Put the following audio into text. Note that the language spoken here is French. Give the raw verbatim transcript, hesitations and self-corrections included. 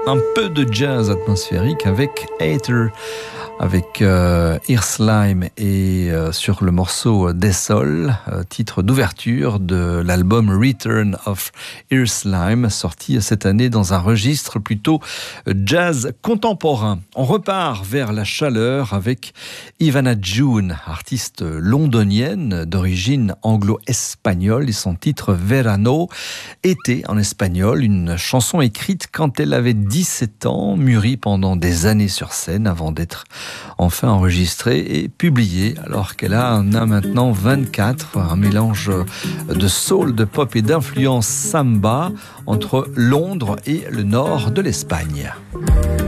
un peu de jazz atmosphérique avec Hater, avec euh, Earslime et euh, sur le morceau Dessol, euh, titre d'ouverture de l'album Return of Earslime, sorti cette année dans un registre plutôt jazz contemporain. On repart vers la chaleur avec Ivana June, artiste londonienne d'origine anglo-espagnole, et son titre Verano, été en espagnol, une chanson écrite quand elle avait dix-sept ans, mûrie pendant des années sur scène avant d'être enfin enregistrée et publiée alors qu'elle en a maintenant vingt-quatre, un mélange de soul, de pop et d'influence samba entre Londres et le nord de l'Espagne.